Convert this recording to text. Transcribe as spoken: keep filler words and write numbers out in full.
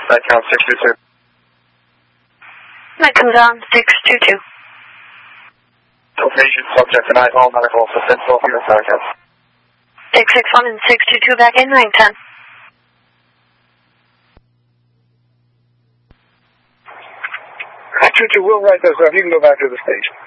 Night count six two two. Night comes on six two two. Location subject denied all medical assistance. Welcome to Sargent. six six one and six two two back in nine ten. nine two two will write those up. You can go back to the station.